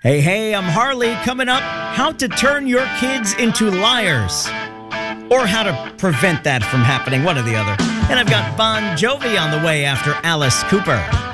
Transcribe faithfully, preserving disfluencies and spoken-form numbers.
Hey, hey, I'm Harley. Coming up, how to turn your kids into liars. Or how to prevent that from happening, one or the other. And I've got Bon Jovi on the way after Alice Cooper.